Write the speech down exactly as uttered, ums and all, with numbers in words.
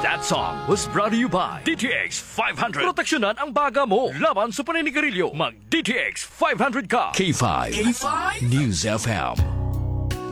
That song was brought to you by D T X five hundred. Proteksyonan ang baga mo laban sa paninigarilyo. Mag D T X five hundred ka. K five. K five. News F M.